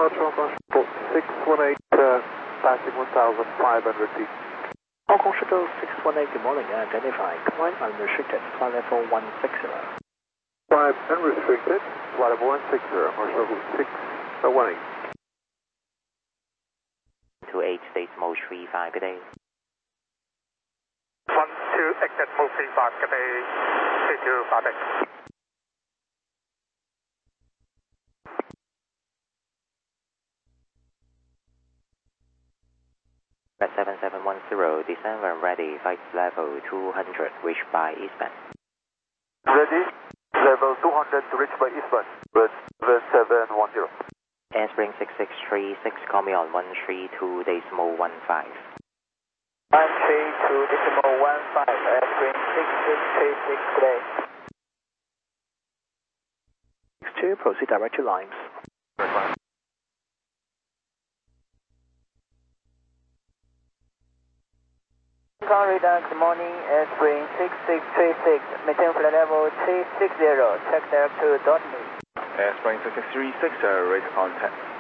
Departure 618, passing 1,500 feet. Hong Kong Shuttle 618, good morning. Identify, climb unrestricted, flight level 160. Climb unrestricted, flight level 160, Marshall 618. 28 states mode 35, good day. 12 exit mode 35, good day. 30 Red 7710, descend when ready, flight level 200, reach by eastbound. Ready, level 200 to reach by eastbound. Red 7710. Spring 6636, call me on 132.15. 132.15, Spring 6636, good day. 62, proceed direct to lines. Radar, good morning, Spring 6636, maintain flight level 360, check direct to Dortmund. Spring 6636, radar contact.